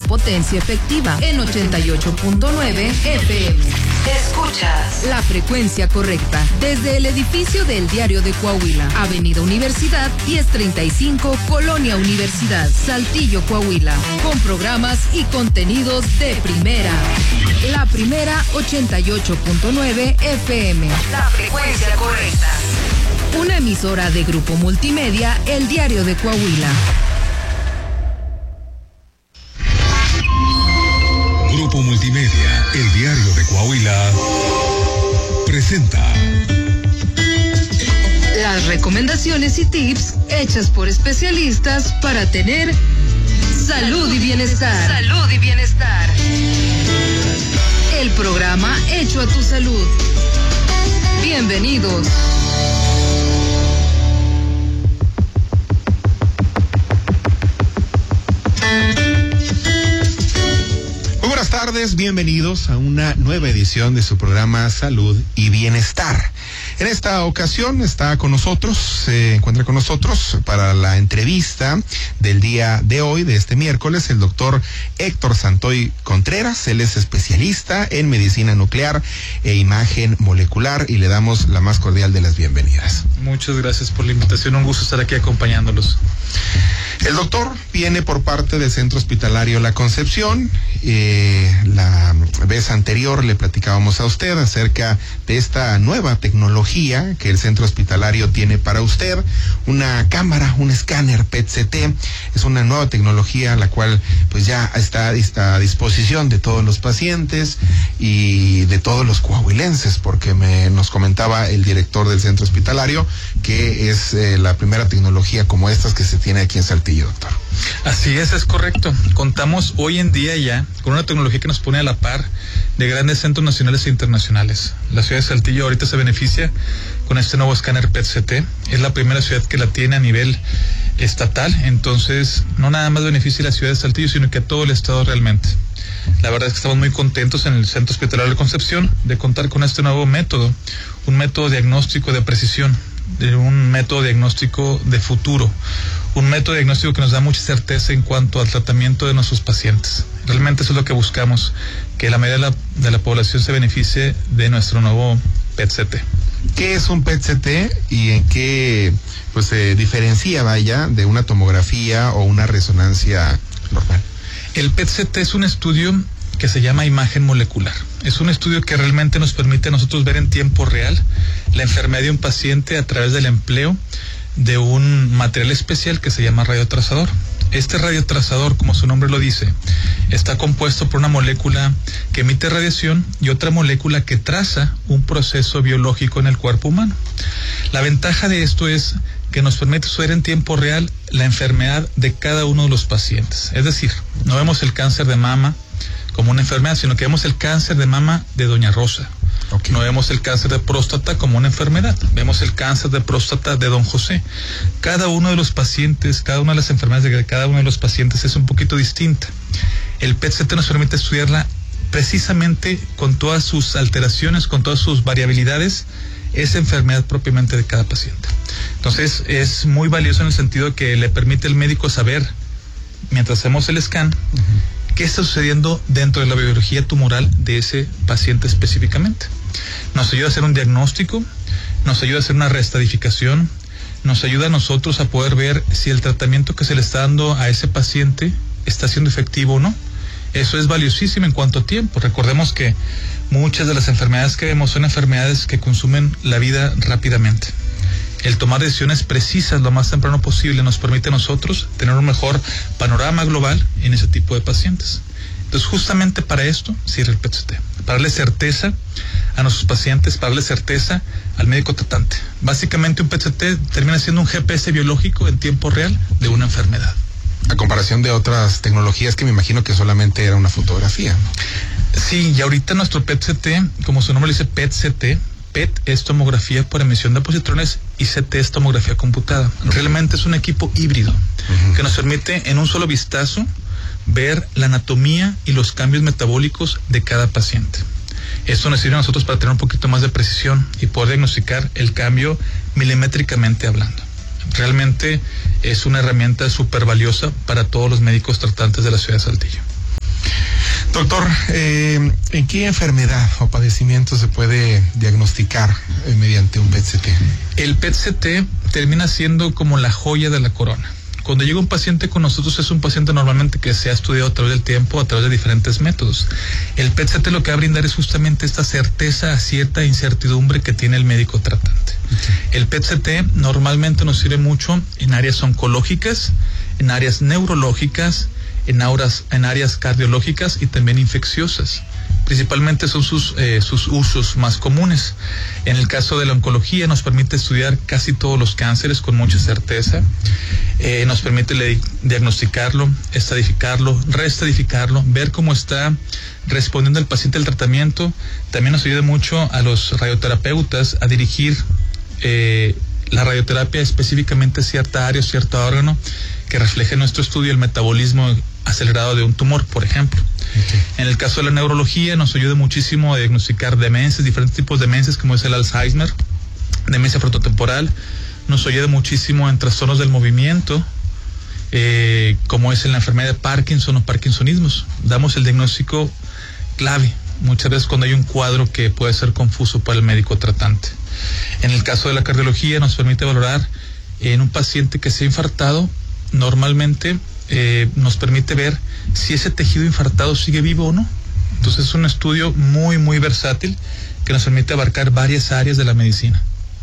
potencia efectiva en 88.9 FM. Escuchas la frecuencia correcta desde el edificio del Diario de Coahuila, Avenida Universidad 1035, Colonia Universidad, Saltillo, Coahuila, con programas y contenidos de primera. La primera 88.9 FM. La frecuencia correcta. Una emisora de Grupo Multimedia, El Diario de Coahuila. Grupo Multimedia, El Diario de Coahuila, presenta las recomendaciones y tips hechas por especialistas para tener salud y bienestar. Salud y bienestar. El programa hecho a tu salud. Bienvenidos. Buenas tardes, bienvenidos a una nueva edición de su programa Salud y Bienestar. En esta ocasión está con nosotros, se encuentra con nosotros para la entrevista del día de hoy, de este miércoles, el doctor Héctor Santoy Contreras. Él es especialista en medicina nuclear e imagen molecular y le damos la más cordial de las bienvenidas. Muchas gracias por la invitación, un gusto estar aquí acompañándolos. El doctor viene por parte del Centro Hospitalario La Concepción. La vez anterior le platicábamos a usted acerca de esta nueva tecnología que el Centro Hospitalario tiene para usted, una cámara, un escáner PET-CT. Es una nueva tecnología la cual pues ya está a disposición de todos los pacientes y de todos los coahuilenses, porque nos comentaba el director del Centro Hospitalario que es la primera tecnología como estas que se tiene aquí en Saltillo, doctor. Así es correcto. Contamos hoy en día ya con una tecnología que nos pone a la par de grandes centros nacionales e internacionales. La ciudad de Saltillo ahorita se beneficia con este nuevo escáner PET-CT. Es la primera ciudad que la tiene a nivel estatal, entonces no nada más beneficia a la ciudad de Saltillo, sino que a todo el estado realmente. La verdad es que estamos muy contentos en el Centro Hospitalario de Concepción de contar con este nuevo método, un método diagnóstico de precisión, de un método diagnóstico de futuro, un método diagnóstico que nos da mucha certeza en cuanto al tratamiento de nuestros pacientes. Realmente eso es lo que buscamos, que la mayoría de la población se beneficie de nuestro nuevo PET-CT. ¿Qué es un PET-CT y en qué pues se diferencia, vaya, de una tomografía o una resonancia normal? El PET-CT es un estudio que se llama imagen molecular. Es un estudio que realmente nos permite a nosotros ver en tiempo real la enfermedad de un paciente a través del empleo de un material especial que se llama radiotrazador. Este radiotrazador, como su nombre lo dice, está compuesto por una molécula que emite radiación y otra molécula que traza un proceso biológico en el cuerpo humano. La ventaja de esto es que nos permite estudiar en tiempo real la enfermedad de cada uno de los pacientes. Es decir, no vemos el cáncer de mama como una enfermedad, sino que vemos el cáncer de mama de doña Rosa. Okay. No vemos el cáncer de próstata como una enfermedad, vemos el cáncer de próstata de don José. Cada uno de los pacientes, cada una de las enfermedades de cada uno de los pacientes es un poquito distinta. El PET-CT nos permite estudiarla precisamente con todas sus alteraciones, con todas sus variabilidades, esa enfermedad propiamente de cada paciente. Entonces es muy valioso en el sentido que le permite al médico saber, mientras hacemos el scan, qué está sucediendo dentro de la biología tumoral de ese paciente específicamente. Nos ayuda a hacer un diagnóstico, nos ayuda a hacer una reestadificación, nos ayuda a nosotros a poder ver si el tratamiento que se le está dando a ese paciente está siendo efectivo o no. Eso es valiosísimo en cuanto a tiempo. Recordemos que muchas de las enfermedades que vemos son enfermedades que consumen la vida rápidamente. El tomar decisiones precisas lo más temprano posible nos permite a nosotros tener un mejor panorama global en ese tipo de pacientes. Entonces, justamente para esto sirve el PET-CT, para darle certeza a nuestros pacientes, para darle certeza al médico tratante. Básicamente, un PET-CT termina siendo un GPS biológico en tiempo real de una enfermedad. A comparación de otras tecnologías que me imagino que solamente era una fotografía. Sí, y ahorita nuestro PET-CT, como su nombre dice, PET-CT, PET es tomografía por emisión de positrones y CT es tomografía computada. Realmente es un equipo híbrido que nos permite en un solo vistazo ver la anatomía y los cambios metabólicos de cada paciente. Esto nos sirve a nosotros para tener un poquito más de precisión y poder diagnosticar el cambio milimétricamente hablando. Realmente es una herramienta súper valiosa para todos los médicos tratantes de la ciudad de Saltillo. Doctor, ¿en qué enfermedad o padecimiento se puede diagnosticar mediante un PET-CT? El PET-CT termina siendo como la joya de la corona. Cuando llega un paciente con nosotros, es un paciente normalmente que se ha estudiado a través del tiempo, a través de diferentes métodos. El PET-CT lo que va a brindar es justamente esta certeza a cierta incertidumbre que tiene el médico tratante. El PET-CT normalmente nos sirve mucho en áreas oncológicas, en áreas neurológicas, en áreas cardiológicas y también infecciosas. Principalmente son sus usos más comunes. En el caso de la oncología nos permite estudiar casi todos los cánceres con mucha certeza. Nos permite diagnosticarlo, estadificarlo, reestadificarlo, ver cómo está respondiendo el paciente al tratamiento. También nos ayuda mucho a los radioterapeutas a dirigir la radioterapia específicamente a cierta área o cierto órgano que refleje en nuestro estudio el metabolismo acelerado de un tumor, por ejemplo. Okay. En el caso de la neurología nos ayuda muchísimo a diagnosticar demencias, diferentes tipos de demencias como es el Alzheimer, demencia frontotemporal. Nos ayuda muchísimo en trastornos del movimiento, como es en la enfermedad de Parkinson o parkinsonismos. Damos el diagnóstico clave muchas veces cuando hay un cuadro que puede ser confuso para el médico tratante. En el caso de la cardiología nos permite valorar en un paciente que se ha infartado, normalmente nos permite ver si ese tejido infartado sigue vivo o no. Entonces es un estudio muy, muy versátil que nos permite abarcar varias áreas de la medicina.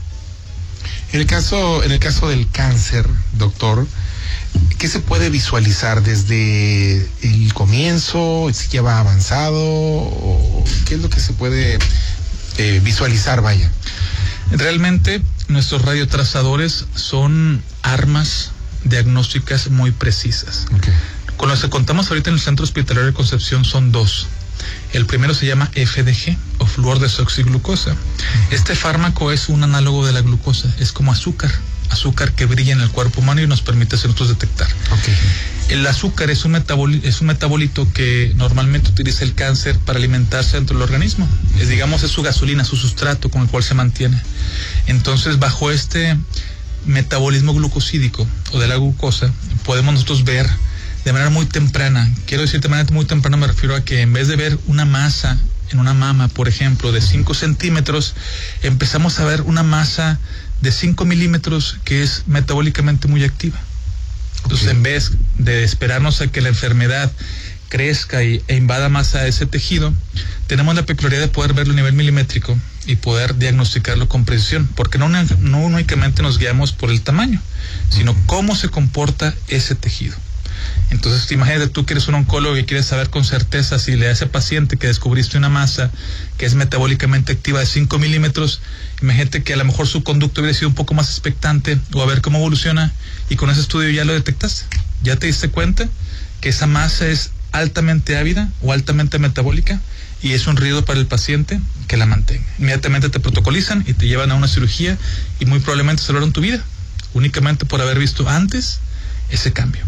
En el caso del cáncer, doctor, ¿qué se puede visualizar desde el comienzo? ¿Si ya va avanzado? ¿O qué es lo que se puede visualizar, vaya? Realmente nuestros radiotrazadores son armas diagnósticas muy precisas. Okay. Con los que contamos ahorita en el Centro Hospitalario de Concepción son dos. El primero se llama FDG o fluordesoxiglucosa. Este fármaco es un análogo de la glucosa, es como azúcar que brilla en el cuerpo humano y nos permite nosotros detectar. Okay. El azúcar es un metabolito que normalmente utiliza el cáncer para alimentarse dentro del organismo. Es su gasolina, su sustrato con el cual se mantiene. Entonces, bajo este metabolismo glucosídico o de la glucosa, podemos nosotros ver de manera muy temprana. Quiero decir de manera muy temprana, me refiero a que en vez de ver una masa en una mama, por ejemplo, de 5 centímetros, empezamos a ver una masa de 5 milímetros que es metabólicamente muy activa. Entonces, en vez de esperarnos a que la enfermedad crezca e invada más a ese tejido, tenemos la peculiaridad de poder verlo a nivel milimétrico y poder diagnosticarlo con precisión, porque no únicamente nos guiamos por el tamaño, sino cómo se comporta ese tejido. Entonces, imagínate tú que eres un oncólogo y quieres saber con certeza si le a ese paciente que descubriste una masa que es metabólicamente activa de 5 milímetros, imagínate que a lo mejor su conducto hubiera sido un poco más expectante o a ver cómo evoluciona, y con ese estudio ya lo detectaste, ya te diste cuenta que esa masa es altamente ávida o altamente metabólica y es un riesgo para el paciente que la mantenga. Inmediatamente te protocolizan y te llevan a una cirugía y muy probablemente salvaron tu vida únicamente por haber visto antes ese cambio.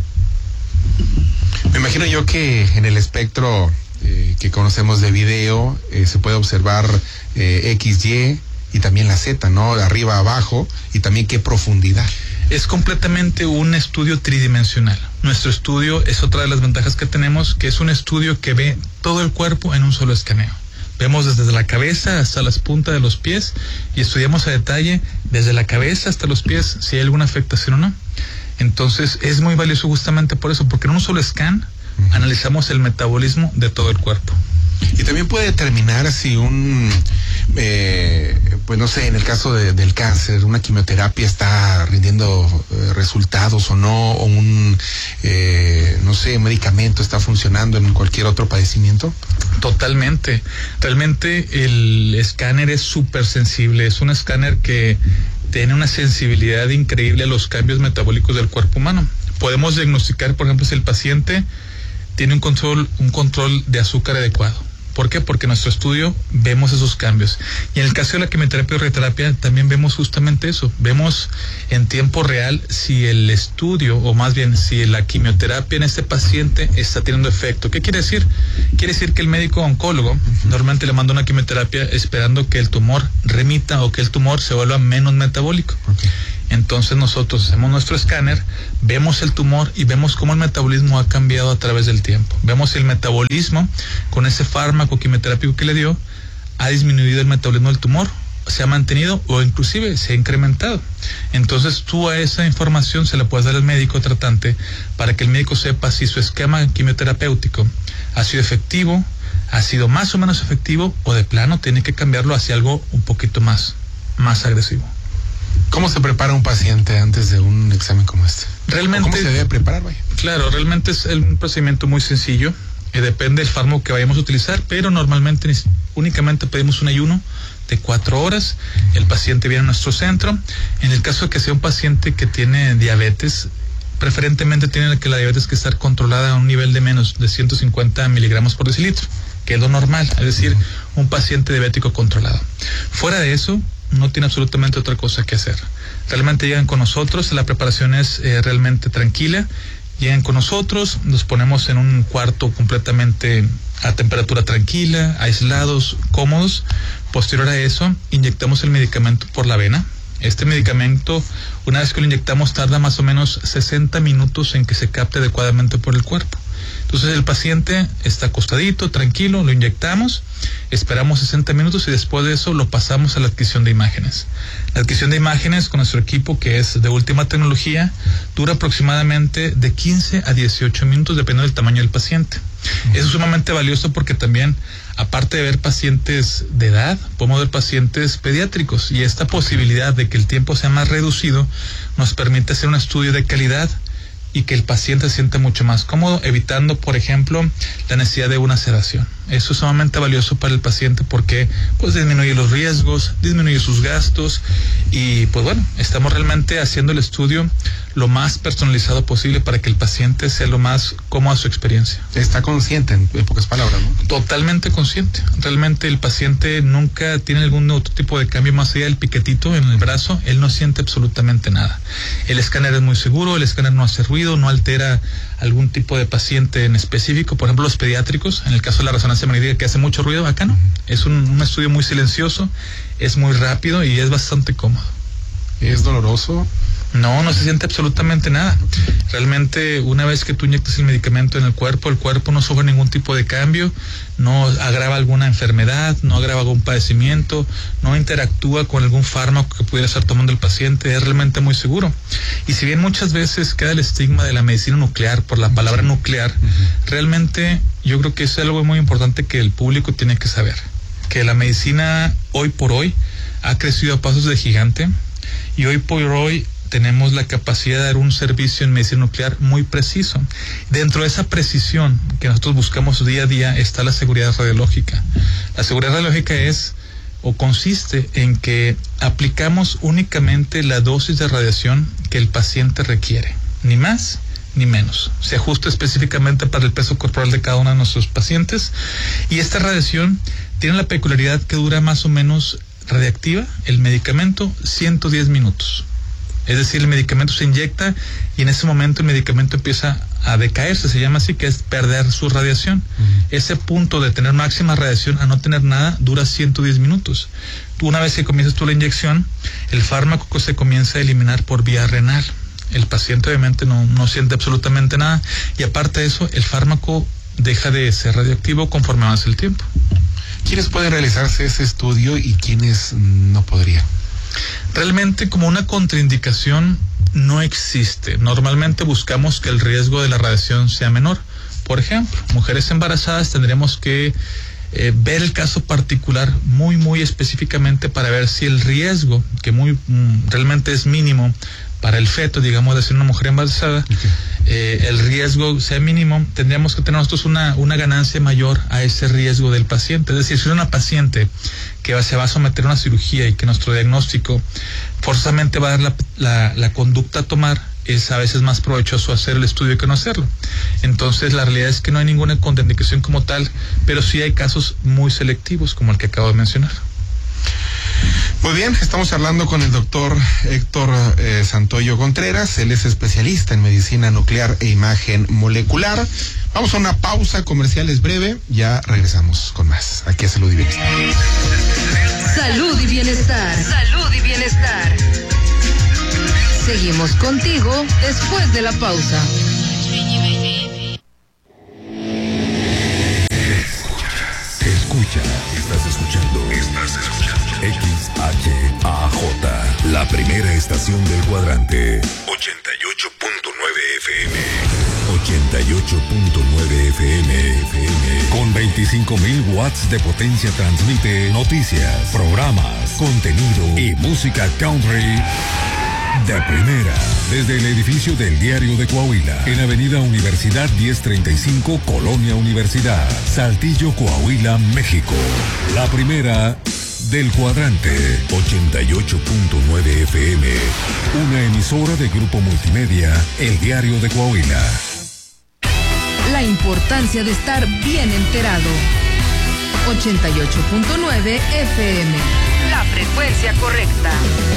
Me imagino yo que en el espectro que conocemos de video se puede observar XY y también la Z, ¿no? De arriba a abajo, y también qué profundidad. Es completamente un estudio tridimensional. Nuestro estudio es otra de las ventajas que tenemos, que es un estudio que ve todo el cuerpo en un solo escaneo. Vemos desde la cabeza hasta las puntas de los pies y estudiamos a detalle desde la cabeza hasta los pies si hay alguna afectación o no. Entonces es muy valioso justamente por eso, porque en un solo scan analizamos el metabolismo de todo el cuerpo. Y también puede determinar si pues no sé, en el caso del cáncer, una quimioterapia está rindiendo resultados o no, o no sé, medicamento está funcionando en cualquier otro padecimiento. Totalmente. Realmente el escáner es súper sensible, es un escáner que tiene una sensibilidad increíble a los cambios metabólicos del cuerpo humano. Podemos diagnosticar, por ejemplo, si el paciente tiene un control de azúcar adecuado. ¿Por qué? Porque en nuestro estudio vemos esos cambios. Y en el caso de la quimioterapia o radioterapia también vemos justamente eso. Vemos en tiempo real si el estudio, o más bien si la quimioterapia en este paciente está teniendo efecto. ¿Qué quiere decir? Quiere decir que el médico oncólogo normalmente le manda una quimioterapia esperando que el tumor remita o que el tumor se vuelva menos metabólico. Okay. Entonces nosotros hacemos nuestro escáner, vemos el tumor y vemos cómo el metabolismo ha cambiado a través del tiempo. Vemos si el metabolismo, con ese fármaco quimioterápico que le dio, ha disminuido el metabolismo del tumor, se ha mantenido o inclusive se ha incrementado. Entonces tú a esa información se la puedes dar al médico tratante para que el médico sepa si su esquema quimioterapéutico ha sido efectivo, ha sido más o menos efectivo, o de plano tiene que cambiarlo hacia algo un poquito más agresivo. ¿Cómo se prepara un paciente antes de un examen como este? Realmente, ¿cómo se debe preparar, vaya? Claro, realmente es un procedimiento muy sencillo. Depende del fármaco que vayamos a utilizar, pero normalmente únicamente pedimos un ayuno de 4 horas. El paciente viene a nuestro centro. En el caso de que sea un paciente que tiene diabetes, preferentemente tiene que la diabetes que estar controlada a un nivel de menos de 150 miligramos por decilitro, que es lo normal, es decir, un paciente diabético controlado. Fuera de eso, no tiene absolutamente otra cosa que hacer. Realmente llegan con nosotros, la preparación es realmente tranquila. Llegan con nosotros, nos ponemos en un cuarto completamente a temperatura tranquila, aislados, cómodos. Posterior a eso, inyectamos el medicamento por la vena. Este medicamento, una vez que lo inyectamos, tarda más o menos 60 minutos en que se capte adecuadamente por el cuerpo. Entonces el paciente está acostadito, tranquilo, lo inyectamos, esperamos 60 minutos y después de eso lo pasamos a la adquisición de imágenes. La adquisición de imágenes con nuestro equipo, que es de última tecnología, dura aproximadamente de 15 a 18 minutos dependiendo del tamaño del paciente. Eso es sumamente valioso porque también, aparte de ver pacientes de edad, podemos ver pacientes pediátricos, y esta posibilidad de que el tiempo sea más reducido nos permite hacer un estudio de calidad y que el paciente se sienta mucho más cómodo, evitando, por ejemplo, la necesidad de una sedación. Eso es sumamente valioso para el paciente porque pues disminuye los riesgos, disminuye sus gastos, y pues bueno, estamos realmente haciendo el estudio lo más personalizado posible para que el paciente sea lo más cómodo a su experiencia. Está consciente, en pocas palabras, ¿no? Totalmente consciente. Realmente el paciente nunca tiene algún otro tipo de cambio más allá del piquetito en el brazo. Él no siente absolutamente nada. El escáner es muy seguro, el escáner no hace ruido, no altera algún tipo de paciente en específico. Por ejemplo, los pediátricos, en el caso de la resonancia magnética que hace mucho ruido, acá no. Es un estudio muy silencioso, es muy rápido y es bastante cómodo. ¿Es doloroso? No se siente absolutamente nada. Realmente, una vez que tú inyectas el medicamento en el cuerpo no sufre ningún tipo de cambio, no agrava alguna enfermedad, no agrava algún padecimiento, no interactúa con algún fármaco que pudiera estar tomando el paciente, es realmente muy seguro. Y si bien muchas veces queda el estigma de la medicina nuclear por la palabra nuclear, realmente yo creo que es algo muy importante que el público tiene que saber, que la medicina hoy por hoy ha crecido a pasos de gigante, y hoy por hoy tenemos la capacidad de dar un servicio en medicina nuclear muy preciso. Dentro de esa precisión que nosotros buscamos día a día está la seguridad radiológica. La seguridad radiológica es o consiste en que aplicamos únicamente la dosis de radiación que el paciente requiere, ni más ni menos. Se ajusta específicamente para el peso corporal de cada uno de nuestros pacientes, y esta radiación tiene la peculiaridad que dura más o menos radiactiva, el medicamento, 110 minutos. Es decir, el medicamento se inyecta y en ese momento el medicamento empieza a decaerse, se llama así, que es perder su radiación. Ese punto de tener máxima radiación a no tener nada dura 110 minutos. Una vez que comienzas tú la inyección, el fármaco se comienza a eliminar por vía renal. El paciente obviamente no siente absolutamente nada, y aparte de eso, el fármaco deja de ser radioactivo conforme avanza el tiempo. ¿Quiénes pueden realizarse ese estudio y quiénes no podrían? Realmente, como una contraindicación, no existe. Normalmente buscamos que el riesgo de la radiación sea menor. Por ejemplo, mujeres embarazadas tendríamos que ver el caso particular muy específicamente para ver si el riesgo, que realmente es mínimo para el feto, digamos, de ser una mujer embarazada, el riesgo sea mínimo, tendríamos que tener nosotros una ganancia mayor a ese riesgo del paciente. Es decir, si es una paciente que se va a someter a una cirugía y que nuestro diagnóstico forzosamente va a dar la conducta a tomar, es a veces más provechoso hacer el estudio que no hacerlo. Entonces, la realidad es que no hay ninguna contraindicación como tal, pero sí hay casos muy selectivos, como el que acabo de mencionar. Muy bien, estamos hablando con el doctor Héctor Santoyo Contreras. Él es especialista en medicina nuclear e imagen molecular. Vamos a una pausa comercial, es breve, ya regresamos con más. Aquí a Salud y Bienestar. Salud y bienestar. Salud y bienestar. Seguimos contigo después de la pausa. Estás escuchando XHAJ, la primera estación del cuadrante. 88.9 FM. 88.9 FM. Con 25.000 watts de potencia transmite noticias, programas, contenido y música country de primera. Desde el edificio del Diario de Coahuila, en Avenida Universidad 1035, Colonia Universidad, Saltillo, Coahuila, México. La primera del cuadrante. 88.9 FM. Una emisora de Grupo Multimedia, El Diario de Coahuila. La importancia de estar bien enterado. 88.9 FM. La frecuencia correcta.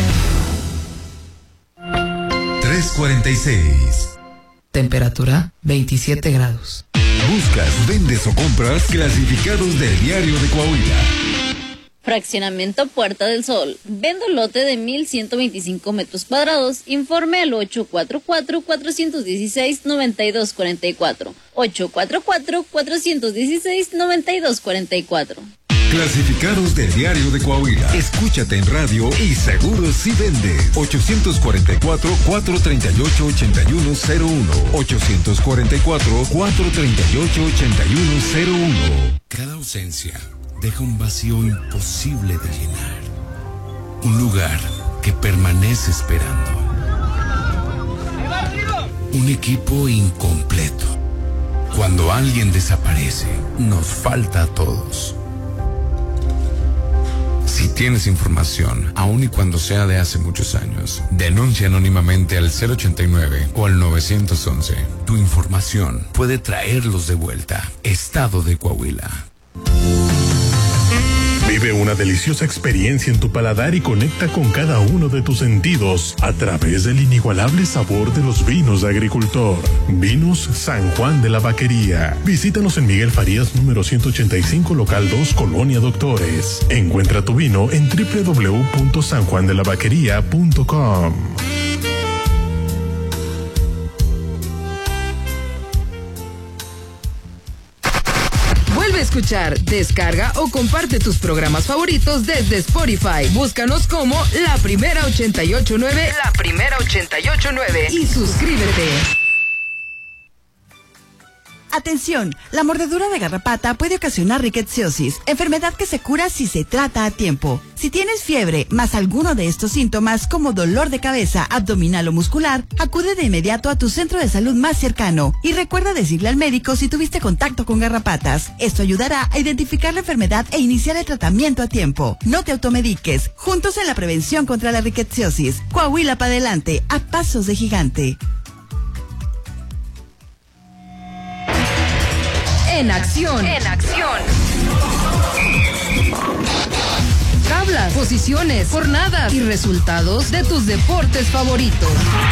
3:46. Temperatura 27 grados. Buscas, vendes o compras clasificados del Diario de Coahuila. Fraccionamiento Puerta del Sol. Vendo lote de 1,125 metros cuadrados. Informe al 844-416-9244. 844-416-9244. Clasificados del Diario de Coahuila. Escúchate en radio y seguro si vende. 844-438-8101. 844-438-8101. Cada ausencia deja un vacío imposible de llenar. Un lugar que permanece esperando. Un equipo incompleto. Cuando alguien desaparece, nos falta a todos. Si tienes información, aun y cuando sea de hace muchos años, denuncia anónimamente al 089 o al 911. Tu información puede traerlos de vuelta. Estado de Coahuila. Vive una deliciosa experiencia en tu paladar y conecta con cada uno de tus sentidos a través del inigualable sabor de los vinos de agricultor. Vinos San Juan de la Vaquería. Visítanos en Miguel Farías número 185, local 2, Colonia Doctores. Encuentra tu vino en www.sanjuandelavaquería.com. Escuchar, descarga o comparte tus programas favoritos desde Spotify. Búscanos como La Primera 88.9, La Primera 88.9 y suscríbete. Atención, la mordedura de garrapata puede ocasionar rickettsiosis, enfermedad que se cura si se trata a tiempo. Si tienes fiebre, más alguno de estos síntomas como dolor de cabeza, abdominal o muscular, acude de inmediato a tu centro de salud más cercano y recuerda decirle al médico si tuviste contacto con garrapatas. Esto ayudará a identificar la enfermedad e iniciar el tratamiento a tiempo. No te automediques, juntos en la prevención contra la rickettsiosis. Coahuila para adelante, a pasos de gigante. En acción. Tablas, posiciones, jornadas y resultados de tus deportes favoritos.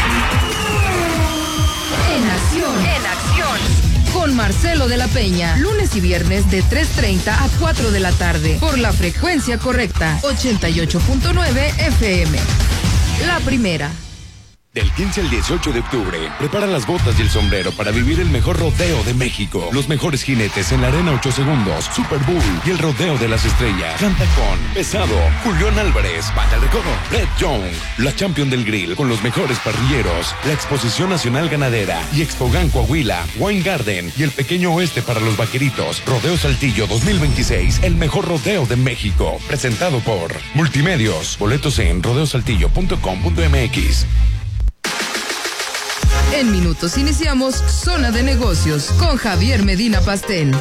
En acción. Con Marcelo de la Peña. Lunes y viernes de 3:30 a 4 de la tarde. Por la frecuencia correcta. 88.9 FM. La primera. Del 15 al 18 de octubre, prepara las botas y el sombrero para vivir el mejor rodeo de México. Los mejores jinetes en la Arena 8 Segundos, Super Bowl y el Rodeo de las Estrellas. Canta con Pesado, Julián Álvarez, Banda El Recodo, Red Young, la Champion del Grill con los mejores parrilleros, la Exposición Nacional Ganadera y Expogan Coahuila, Wine Garden y el Pequeño Oeste para los Vaqueritos. Rodeo Saltillo 2026, el mejor rodeo de México. Presentado por Multimedios. Boletos en rodeosaltillo.com.mx. En minutos iniciamos Zona de Negocios con Javier Medina Pastel.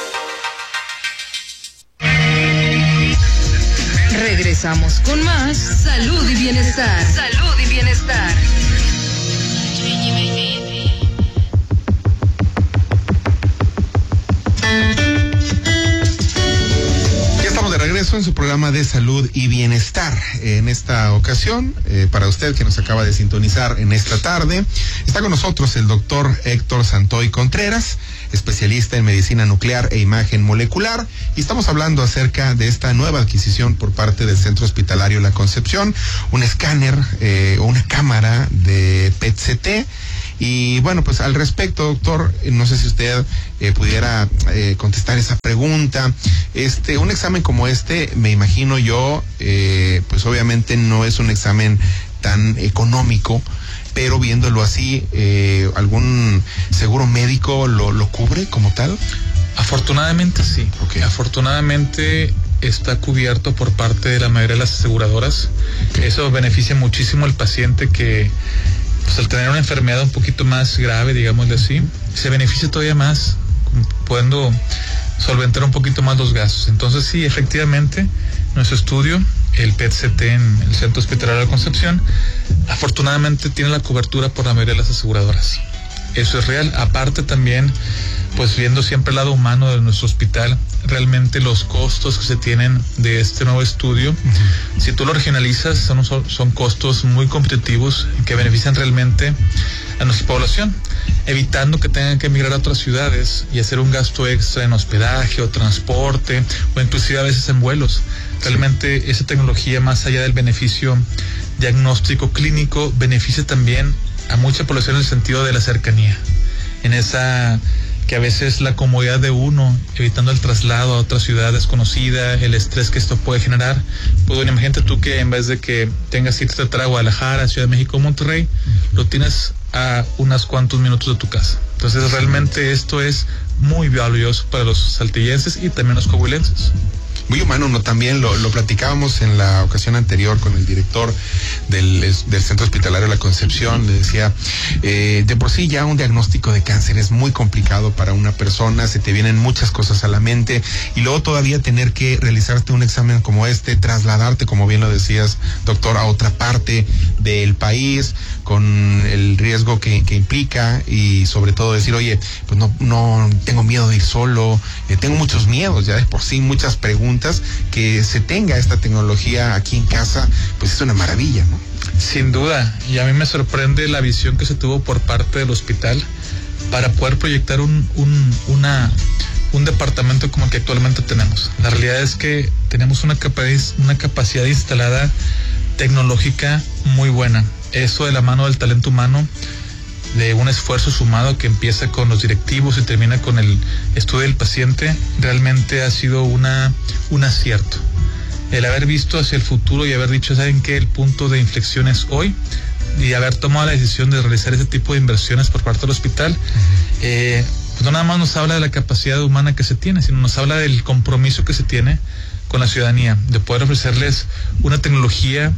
Regresamos con más Salud y Bienestar. Ya estamos de regreso regreso en su programa de salud y bienestar. En esta ocasión, para usted que nos acaba de sintonizar en esta tarde, está con nosotros el doctor Héctor Santoy Contreras, especialista en medicina nuclear e imagen molecular, y estamos hablando acerca de esta nueva adquisición por parte del Centro Hospitalario La Concepción, un escáner o una cámara de PET-CT. Y bueno, pues al respecto, doctor, no sé si usted pudiera contestar esa pregunta. Un examen como me imagino yo, pues obviamente no es un examen tan económico, pero viéndolo así, ¿algún seguro médico lo cubre como tal? Afortunadamente sí. Okay. Afortunadamente está cubierto por parte de la mayoría de las aseguradoras. Okay. Eso beneficia muchísimo al paciente que, pues al tener una enfermedad un poquito más grave, digámosle así, se beneficia todavía más, pudiendo solventar un poquito más los gastos. Entonces sí, efectivamente, nuestro estudio, el PET-CT en el Centro Hospitalario de la Concepción, afortunadamente tiene la cobertura por la mayoría de las aseguradoras. Eso es real. Aparte también, pues viendo siempre el lado humano de nuestro hospital, realmente los costos que se tienen de este nuevo estudio, si tú lo regionalizas, son costos muy competitivos que benefician realmente a nuestra población, evitando que tengan que emigrar a otras ciudades y hacer un gasto extra en hospedaje o transporte o inclusive a veces en vuelos. Realmente esa tecnología, más allá del beneficio diagnóstico clínico, beneficia también a mucha población en el sentido de la cercanía, en esa que a veces la comodidad de uno, evitando el traslado a otra ciudad desconocida, el estrés que esto puede generar. Pues bueno, imagínate tú que en vez de que tengas que irte a tratar a Guadalajara, Ciudad de México, Monterrey, lo tienes a unos cuantos minutos de tu casa. Entonces realmente esto es muy valioso para los saltillenses y también los coahuilenses. Muy humano, ¿no? También lo platicábamos en la ocasión anterior con el director del Centro Hospitalario La Concepción. Le decía, de por sí ya un diagnóstico de cáncer es muy complicado para una persona, se te vienen muchas cosas a la mente, y luego todavía tener que realizarte un examen como trasladarte, como bien lo decías, doctor, a otra parte del país, con el riesgo que implica, y sobre todo decir, oye, pues no tengo miedo de ir solo, tengo muchos miedos, ya de por sí muchas preguntas. Que se tenga esta tecnología aquí en casa, pues es una maravilla, ¿no? Sin duda, y a mí me sorprende la visión que se tuvo por parte del hospital para poder proyectar un departamento como el que actualmente tenemos. La realidad es que tenemos una capacidad instalada tecnológica muy buena. Eso de la mano del talento humano, de un esfuerzo sumado que empieza con los directivos y termina con el estudio del paciente, realmente ha sido un acierto. El haber visto hacia el futuro y haber dicho, ¿saben qué? El punto de inflexión es hoy, y haber tomado la decisión de realizar ese tipo de inversiones por parte del hospital, pues no nada más nos habla de la capacidad humana que se tiene, sino nos habla del compromiso que se tiene con la ciudadanía, de poder ofrecerles una tecnología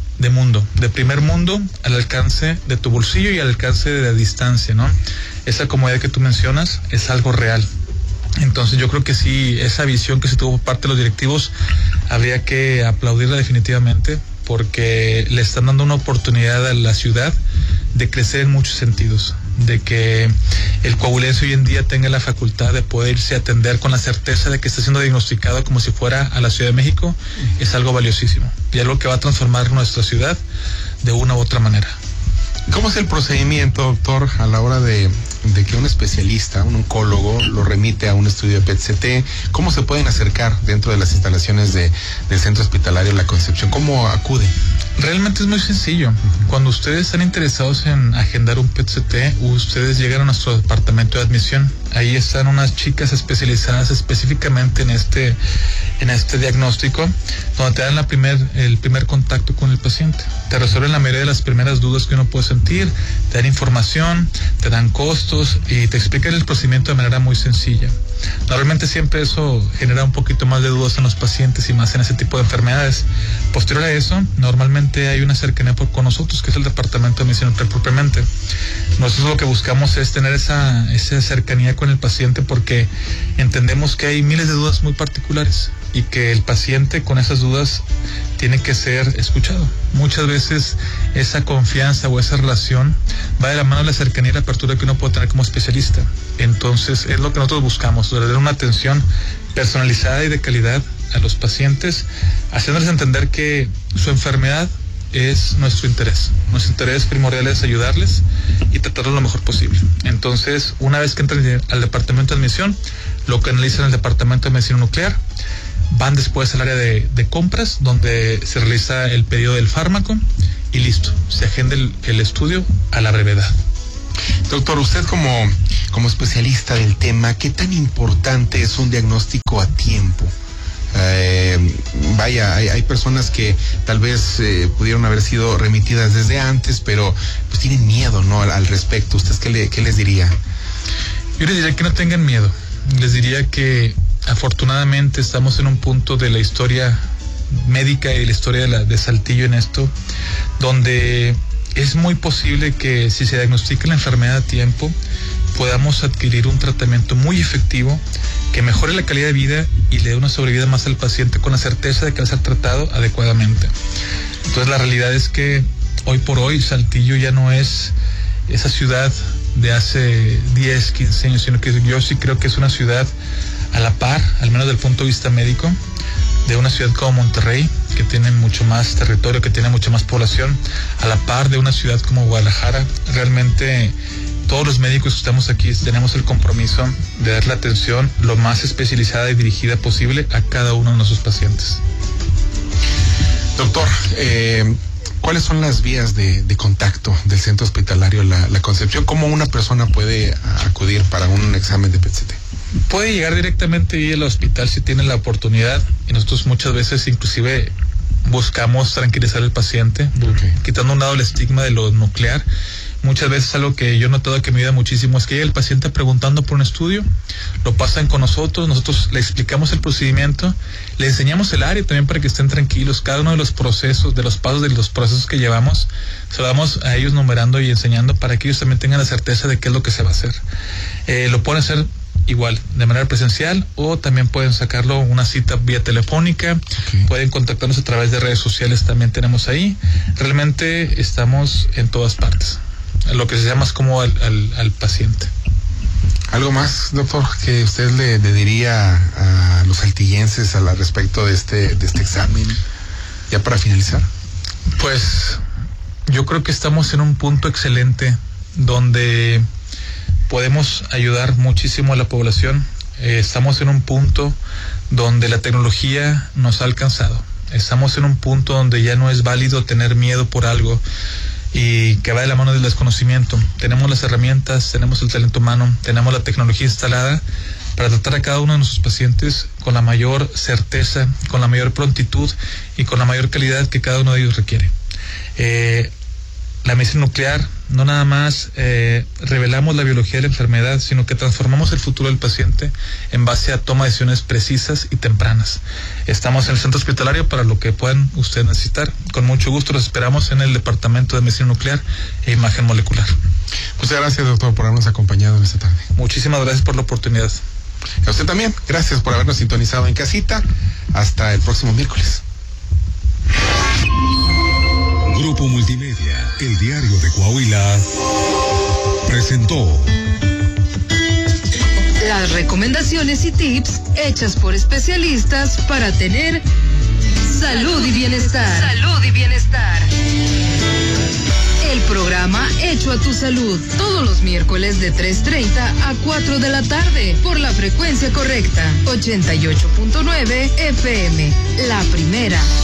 de primer mundo, al alcance de tu bolsillo y al alcance de la distancia, ¿no? Esa comodidad que tú mencionas es algo real. Entonces yo creo que sí, esa visión que se tuvo por parte de los directivos habría que aplaudirla definitivamente, porque le están dando una oportunidad a la ciudad de crecer en muchos sentidos, de que el coahuilense hoy en día tenga la facultad de poder irse a atender con la certeza de que está siendo diagnosticado como si fuera a la Ciudad de México, es algo valiosísimo y algo que va a transformar nuestra ciudad de una u otra manera. ¿Cómo es el procedimiento, doctor, a la hora de que un especialista, un oncólogo, lo remite a un estudio de PET-CT? ¿Cómo se pueden acercar dentro de las instalaciones del Centro Hospitalario La Concepción? ¿Cómo acude? Realmente es muy sencillo. Cuando ustedes están interesados en agendar un PET-CT, ustedes llegan a nuestro departamento de admisión. Ahí están unas chicas especializadas específicamente en este diagnóstico, donde te dan el primer contacto con el paciente. Te resuelven la mayoría de las primeras dudas que uno puede sentir, te dan información, te dan costos y te explican el procedimiento de manera muy sencilla. Normalmente siempre eso genera un poquito más de dudas en los pacientes y más en ese tipo de enfermedades. Posterior a eso, normalmente hay una cercanía con nosotros, que es el departamento de medicina propiamente. Nosotros lo que buscamos es tener esa cercanía con el paciente, porque entendemos que hay miles de dudas muy particulares y que el paciente con esas dudas tiene que ser escuchado. Muchas veces esa confianza o esa relación va de la mano de la cercanía y la apertura que uno puede tener como especialista. Entonces es lo que nosotros buscamos, dar una atención personalizada y de calidad a los pacientes, haciéndoles entender que su enfermedad es nuestro interés. Nuestro interés primordial es ayudarles y tratarlo lo mejor posible. Entonces, una vez que entran al departamento de admisión, lo canalizan al departamento de medicina nuclear, van después al área de compras, donde se realiza el pedido del fármaco y listo, se agenda el estudio a la brevedad. Doctor, usted como especialista del tema, ¿qué tan importante es un diagnóstico a tiempo? Hay personas que tal vez pudieron haber sido remitidas desde antes, pero pues tienen miedo, ¿no? Al respecto. ¿Ustedes qué les diría? Yo les diría que no tengan miedo. Les diría que afortunadamente estamos en un punto de la historia médica y la historia de Saltillo en esto, donde es muy posible que si se diagnostica la enfermedad a tiempo, podamos adquirir un tratamiento muy efectivo que mejore la calidad de vida y le dé una sobrevida más al paciente con la certeza de que va a ser tratado adecuadamente. Entonces la realidad es que hoy por hoy Saltillo ya no es esa ciudad de hace 10, 15 años, sino que yo sí creo que es una ciudad a la par, al menos del punto de vista médico, de una ciudad como Monterrey, que tiene mucho más territorio, que tiene mucha más población, a la par de una ciudad como Guadalajara. Realmente todos los médicos que estamos aquí tenemos el compromiso de dar la atención lo más especializada y dirigida posible a cada uno de nuestros pacientes. Doctor, ¿cuáles son las vías de contacto del Centro Hospitalario La Concepción? ¿Cómo una persona puede acudir para un examen de PET-CT? Puede llegar directamente ahí al hospital si tiene la oportunidad, y nosotros muchas veces inclusive buscamos tranquilizar al paciente, quitando a un lado el estigma de lo nuclear. Muchas veces algo que yo he notado que me ayuda muchísimo es que llega el paciente preguntando por un estudio, lo pasan con nosotros le explicamos el procedimiento, le enseñamos el área también para que estén tranquilos. Cada uno de los procesos, de los pasos de los procesos que llevamos, se lo damos a ellos numerando y enseñando para que ellos también tengan la certeza de qué es lo que se va a hacer. Lo pueden hacer igual, de manera presencial, o también pueden sacarlo una cita vía telefónica, pueden contactarnos a través de redes sociales, también tenemos ahí. Realmente estamos en todas partes, lo que se llama más como al paciente. ¿Algo más, doctor, que usted le diría a los saltillenses al respecto de este examen, ya para finalizar? Pues yo creo que estamos en un punto excelente donde podemos ayudar muchísimo a la población. Estamos en un punto donde la tecnología nos ha alcanzado. Estamos en un punto donde ya no es válido tener miedo por algo y que va de la mano del desconocimiento. Tenemos las herramientas, tenemos el talento humano, tenemos la tecnología instalada para tratar a cada uno de nuestros pacientes con la mayor certeza, con la mayor prontitud y con la mayor calidad que cada uno de ellos requiere. La medicina nuclear no nada más revelamos la biología de la enfermedad, sino que transformamos el futuro del paciente en base a toma de decisiones precisas y tempranas. Estamos en el centro hospitalario para lo que puedan ustedes necesitar. Con mucho gusto los esperamos en el departamento de medicina nuclear e imagen molecular. Muchas gracias, doctor, por habernos acompañado en esta tarde. Muchísimas gracias por la oportunidad. A usted también, gracias por habernos sintonizado en casita. Hasta el próximo miércoles. Grupo Multimedia, el diario de Coahuila, presentó las recomendaciones y tips hechas por especialistas para tener salud y bienestar. Salud y bienestar. El programa Hecho a tu Salud, todos los miércoles de 3:30 a 4 de la tarde, por la frecuencia correcta, 88.9 FM, la primera.